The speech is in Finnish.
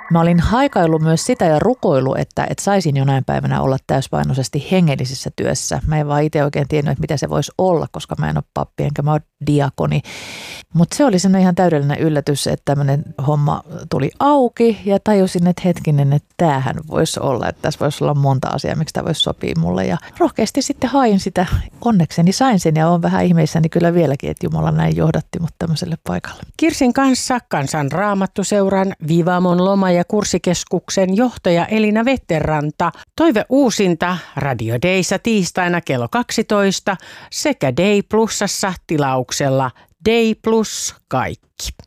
Mä olin haikaillut myös sitä ja rukoillut, että saisin jonain päivänä olla täyspainoisesti hengellisessä työssä. Mä en vaan itse oikein tiennyt, että mitä se voisi olla, koska mä en ole pappi enkä mä ole diakoni. Mutta se oli sellainen ihan täydellinen yllätys, että tämmöinen homma tuli auki ja tajusin, että hetkinen, että tämähän voisi olla, että tässä voisi olla monta asiaa, miksi tämä voisi sopia mulle. Ja rohkeasti sitten hain sitä, onnekseni sain sen ja olen vähän ihmeissäni kyllä vieläkin, että Jumala näin johdatti mut tämmöiselle paikalle. Kirsin kanssa Kansan Raamattuseuran Vivamon loma- ja kurssikeskuksen johtaja Elina Vetteranta. Toive uusinta Radio Dayssa tiistaina kello 12 sekä Day Plusassa tilauksella Day Plus kaikki.